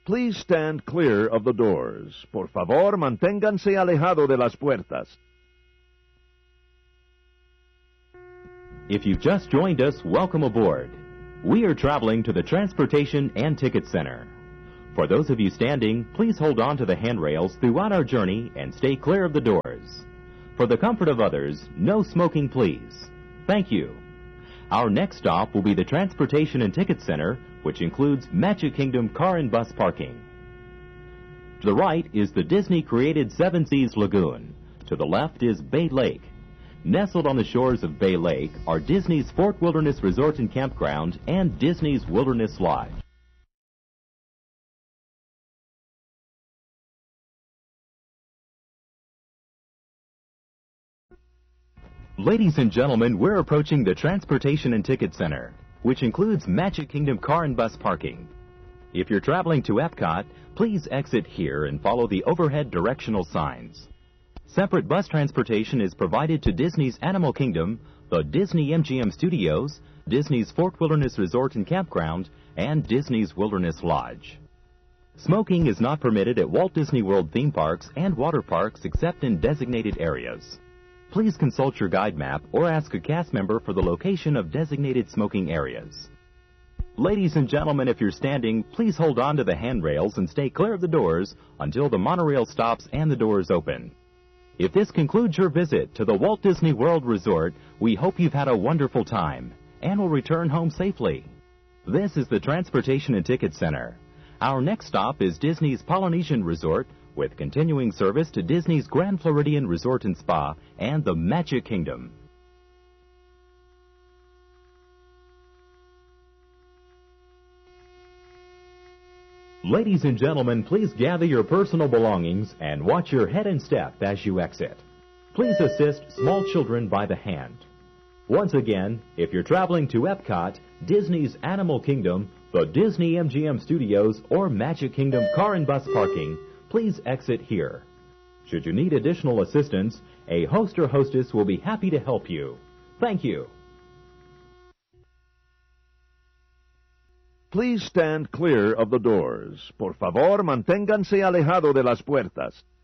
Please stand clear of the doors. Por favor, manténganse alejado de las puertas. If you've just joined us, welcome aboard. We are traveling to the Transportation and Ticket Center. For those of you standing, please hold on to the handrails throughout our journey and stay clear of the doors. For the comfort of others, no smoking, please. Thank you. Our next stop will be the Transportation and Ticket Center, which includes Magic Kingdom car and bus parking. To the right is the Disney-created Seven Seas Lagoon. To the left is Bay Lake. Nestled on the shores of Bay Lake are Disney's Fort Wilderness Resort and Campground and Disney's Wilderness Lodge. Ladies and gentlemen, we're approaching the Transportation and Ticket Center, which includes Magic Kingdom car and bus parking. If you're traveling to Epcot, please exit here and follow the overhead directional signs. Separate bus transportation is provided to Disney's Animal Kingdom, the Disney MGM Studios, Disney's Fort Wilderness Resort and Campground, and Disney's Wilderness Lodge. Smoking is not permitted at Walt Disney World theme parks and water parks except in designated areas. Please consult your guide map or ask a cast member for the location of designated smoking areas. Ladies and gentlemen, if you're standing, please hold on to the handrails and stay clear of the doors until the monorail stops and the doors open. If this concludes your visit to the Walt Disney World Resort, we hope you've had a wonderful time and will return home safely. This is the Transportation and Ticket Center. Our next stop is Disney's Polynesian Resort, with continuing service to Disney's Grand Floridian Resort and Spa and the Magic Kingdom. Ladies and gentlemen, please gather your personal belongings and watch your head and step as you exit. Please assist small children by the hand. Once again, if you're traveling to Epcot, Disney's Animal Kingdom, the Disney MGM Studios, or Magic Kingdom car and bus parking, please exit here. Should you need additional assistance, a host or hostess will be happy to help you. Thank you. Please stand clear of the doors. Por favor, manténganse alejado de las puertas.